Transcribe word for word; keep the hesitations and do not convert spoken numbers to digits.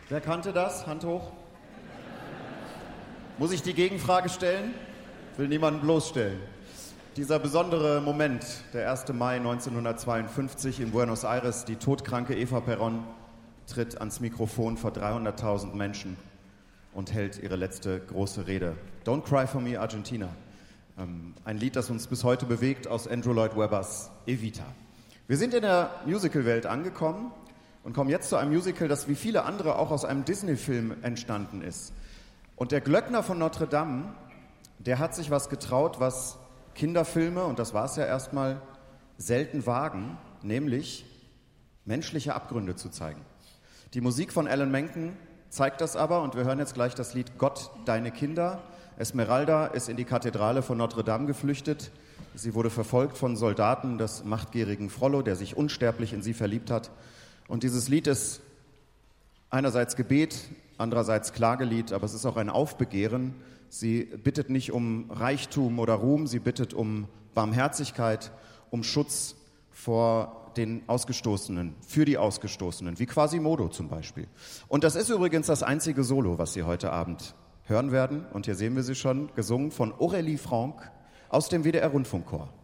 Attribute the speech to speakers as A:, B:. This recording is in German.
A: Wer kannte das? Hand hoch. Muss ich die Gegenfrage stellen? Will niemanden bloßstellen. Dieser besondere Moment, der erste Mai neunzehnhundertzweiundfünfzig in Buenos Aires, die todkranke Eva Perón tritt ans Mikrofon vor dreihunderttausend Menschen und hält ihre letzte große Rede. Don't Cry for Me, Argentina. Ähm, ein Lied, das uns bis heute bewegt, aus Andrew Lloyd Webbers Evita. Wir sind in der Musical-Welt angekommen und kommen jetzt zu einem Musical, das wie viele andere auch aus einem Disney-Film entstanden ist. Und der Glöckner von Notre Dame, der hat sich was getraut, was Kinderfilme, und das war es ja erstmal, selten wagen, nämlich menschliche Abgründe zu zeigen. Die Musik von Alan Menken zeigt das aber, und wir hören jetzt gleich das Lied Gott, deine Kinder. Esmeralda ist in die Kathedrale von Notre Dame geflüchtet. Sie wurde verfolgt von Soldaten des machtgierigen Frollo, der sich unsterblich in sie verliebt hat. Und dieses Lied ist einerseits Gebet, andererseits Klagelied, aber es ist auch ein Aufbegehren. Sie bittet nicht um Reichtum oder Ruhm, sie bittet um Barmherzigkeit, um Schutz vor den Ausgestoßenen, für die Ausgestoßenen, wie Quasimodo zum Beispiel. Und das ist übrigens das einzige Solo, was Sie heute Abend hören werden. Und hier sehen wir sie schon, gesungen von Aurélie Franck aus dem W D R-Rundfunkchor.